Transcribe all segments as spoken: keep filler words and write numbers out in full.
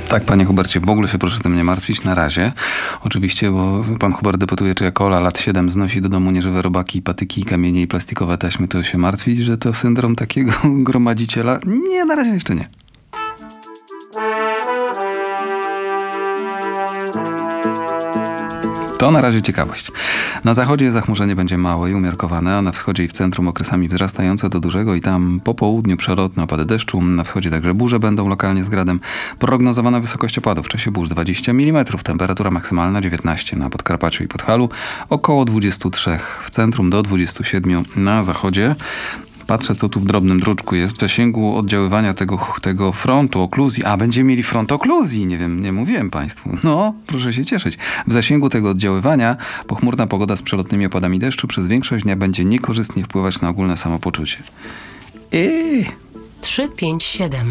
Tak, panie Hubercie, w ogóle się proszę tym nie martwić na razie. Oczywiście, bo pan Hubert deputuje, czy jak Ola lat siedem znosi do domu nieżywe robaki, patyki, kamienie i plastikowe taśmy, to się martwić, że to syndrom takiego gromadziciela? Nie, na razie jeszcze nie. To na razie ciekawość. Na zachodzie zachmurzenie będzie małe i umiarkowane, a na wschodzie i w centrum okresami wzrastające do dużego i tam po południu przelotne opady deszczu. Na wschodzie także burze będą lokalnie z gradem. Prognozowana wysokość opadów w czasie burz dwadzieścia milimetrów. Temperatura maksymalna dziewiętnaście na Podkarpaciu i Podhalu. Około dwadzieścia trzy w centrum do dwudziestu siedmiu na zachodzie. Patrzę, co tu w drobnym druczku jest. W zasięgu oddziaływania tego, tego frontu okluzji. A, będziemy mieli front okluzji. Nie wiem, nie mówiłem państwu. No, proszę się cieszyć. W zasięgu tego oddziaływania pochmurna pogoda z przelotnymi opadami deszczu przez większość dnia będzie niekorzystnie wpływać na ogólne samopoczucie. Eee. trzy pięć siedem.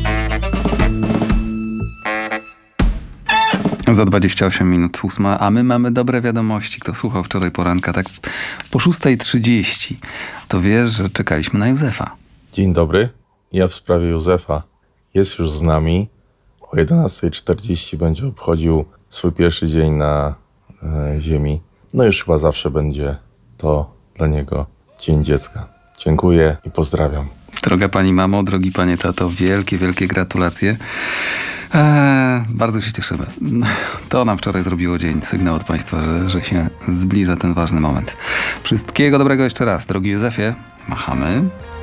Za dwadzieścia osiem minut ósma, a my mamy dobre wiadomości. Kto słuchał wczoraj poranka, tak po szóstej trzydzieści, to wie, że czekaliśmy na Józefa. Dzień dobry. Ja w sprawie Józefa. Jest już z nami. O jedenastej czterdzieści będzie obchodził swój pierwszy dzień na e, ziemi. No już chyba zawsze będzie to dla niego Dzień Dziecka. Dziękuję i pozdrawiam. Droga pani mamo, drogi panie tato, wielkie, wielkie gratulacje. Eee, bardzo się cieszymy. To nam wczoraj zrobiło dzień. Sygnał od państwa, że, że się zbliża ten ważny moment. Wszystkiego dobrego jeszcze raz. Drogi Józefie, machamy.